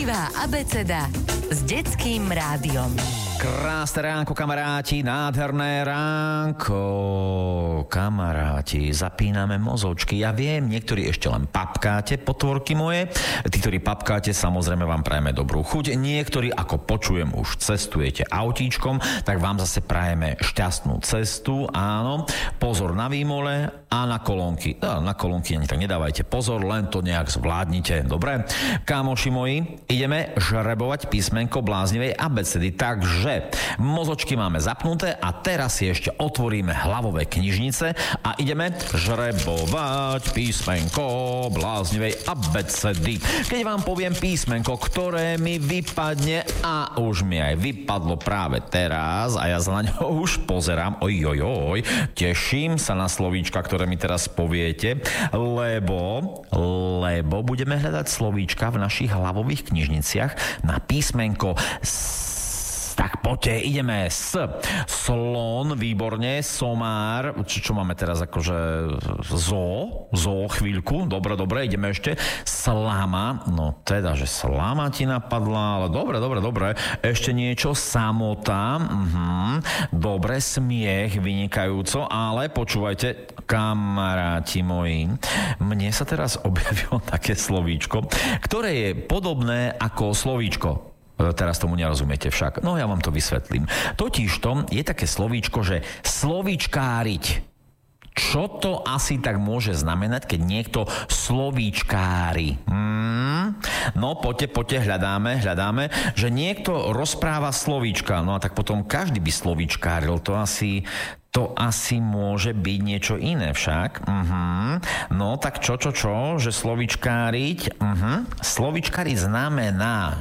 Bláznivá abeceda s detským rádiom. Krásne ránko, kamaráti, nádherné ránko. Kamaráti, zapíname mozočky. Ja viem, niektorí ešte len papkáte, potvorky moje. Tí, ktorí papkáte, samozrejme vám prajeme dobrú chuť. Niektorí, ako počujem, už cestujete autíčkom, tak vám zase prajeme šťastnú cestu. Áno, pozor na výmole a na kolónky. Na kolónky ani tak nedávajte pozor, len to nejak zvládnite. Dobre? Kámoši moji, ideme žrebovať písmenko bláznivej abecedy. Takže mozočky máme zapnuté a teraz si ešte otvoríme hlavové knižnice a ideme žrebovať písmenko bláznivej abecedy. Keď vám poviem písmenko, ktoré mi vypadne a už mi aj vypadlo práve teraz a ja sa na ňo už pozerám, teším sa na slovíčka, ktoré mi teraz poviete, lebo budeme hľadať slovíčka v našich hlavových knižniciach na písmenko tak poďte, ideme s slon, výborne, somár, čo máme teraz akože zoo, chvíľku, dobre, ideme ešte, slama, no teda, že slama ti napadla, ale dobre, ešte niečo, samota, dobre, smiech, vynikajúco, ale počúvajte, kamaráti moji, mne sa teraz objavilo také slovíčko, ktoré je podobné ako slovíčko. Teraz tomu nerozumiete však. No ja vám to vysvetlím. Totižto je také slovíčko, že slovíčkáriť. Čo to asi tak môže znamenať, keď niekto slovíčkári? No poďte, hľadáme, že niekto rozpráva slovíčka. No a tak potom každý by slovíčkáril. To asi môže byť niečo iné však. No tak čo? Že slovíčkáriť? Slovíčkáriť znamená,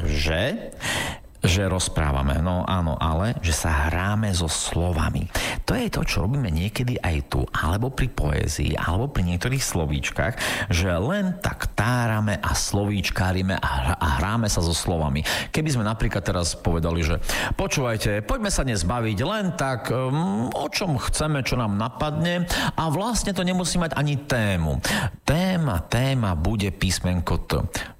že rozprávame. No áno, ale že sa hráme so slovami. To je to, čo robíme niekedy aj tu, alebo pri poézii, alebo pri niektorých slovíčkach, že len tak tárame a slovíčkárime a hráme sa so slovami. Keby sme napríklad teraz povedali, že počúvajte, poďme sa dnes baviť len tak, o čom chceme, čo nám napadne a vlastne to nemusí mať ani tému. Téma bude písmenko T.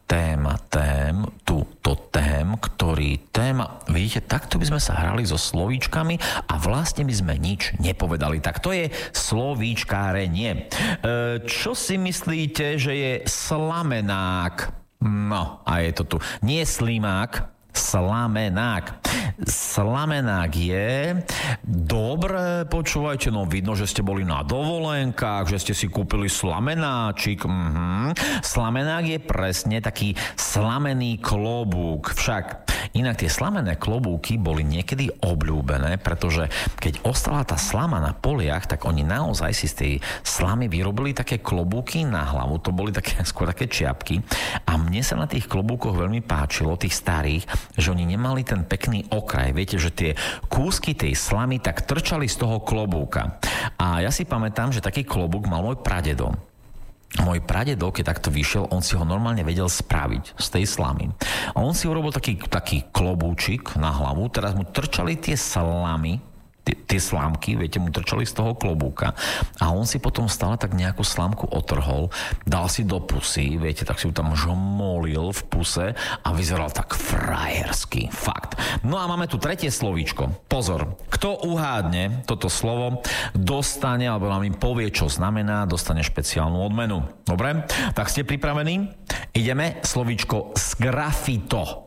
Vidíte, takto by sme sa hrali so slovíčkami a vlastne by sme nič nepovedali. Tak to je slovíčkárenie. Čo si myslíte, že je slamenák? No, a je to tu. Nie slimák, slamenák. Slamenák je dobre, počúvajte, no vidno, že ste boli na dovolenkách, že ste si kúpili slamenáčik. Slamenák je presne taký slamený klobúk. Však inak tie slamené klobúky boli niekedy obľúbené, pretože keď ostala tá slama na poliach, tak oni naozaj si z tej slamy vyrobili také klobúky na hlavu. To boli skôr také čiapky. A mne sa na tých klobúkoch veľmi páčilo, tých starých, že oni nemali ten pekný okraj. Viete, že tie kúsky tej slamy tak trčali z toho klobúka. A ja si pamätám, že taký klobúk mal môj pradedo. Môj pradedo, keď takto vyšiel, on si ho normálne vedel spraviť z tej slamy. A on si urobil taký klobúčik na hlavu, teraz mu trčali tie slamy, tie slámky, viete, mu trčali z toho klobúka a on si potom stále tak nejakú slámku otrhol, dal si do pusy, viete, tak si ju tam žmolil v puse a vyzeral tak frajersky, fakt. No a máme tu tretie slovíčko. Pozor, kto uhádne toto slovo, dostane, alebo nám im povie, čo znamená, dostane špeciálnu odmenu. Dobre? Tak ste pripravení? Ideme, slovíčko sgrafito.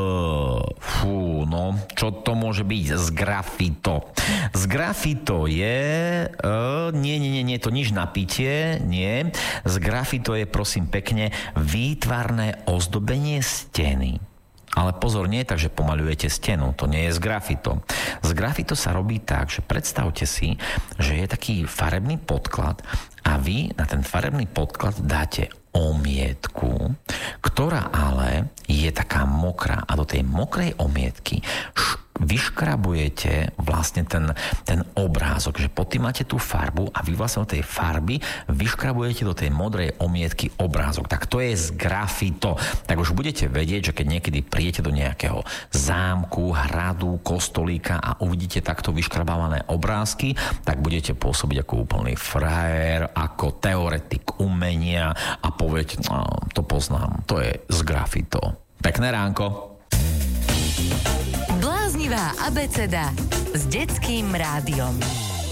Čo to môže byť? Sgrafito. Sgrafito je... Nie, to nič na pitie, nie. Sgrafito je, prosím pekne, výtvarné ozdobenie steny. Ale pozor, nie je tak, že pomaľujete stenu. To nie je sgrafito. Sgrafito sa robí tak, že predstavte si, že je taký farebný podklad a vy na ten farebný podklad dáte omietku, ktorá ale je taká mokrá a do tej mokrej omietky vyškrabujete vlastne ten obrázok, že pod tým máte tú farbu a vy vlastne do tej farby vyškrabujete do tej modrej omietky obrázok. Tak to je sgrafito. Tak už budete vedieť, že keď niekedy prídete do nejakého zámku, hradu, kostolíka a uvidíte takto vyškrabávané obrázky, tak budete pôsobiť ako úplný frajer, ako teoretik umenia a poviete, to poznám, to je sgrafito. Pekné ránko. Bláznivá abeceda s Detským rádiom.